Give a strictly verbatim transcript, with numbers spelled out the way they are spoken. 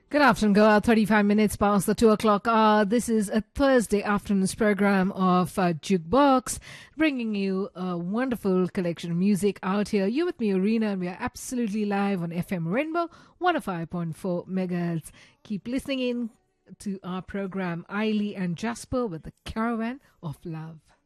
Good afternoon, Goa. thirty-five minutes past the two o'clock hour. This is a Thursday afternoon's program of uh, Jukebox, bringing you a wonderful collection of music out here. You with me, Arena, and we are absolutely live on F M Rainbow one oh five point four megahertz. Keep listening in to our program, Ailey and Jasper with the Caravan of Love.